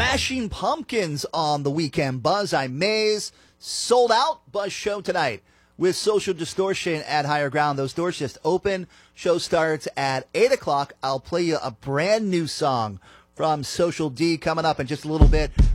Smashing Pumpkins on the Weekend Buzz. I'm Maze. Sold out Buzz show tonight with Social Distortion at Higher Ground. Those doors just open. Show starts at 8 o'clock. I'll play you a brand new song from Social D coming up in just a little bit.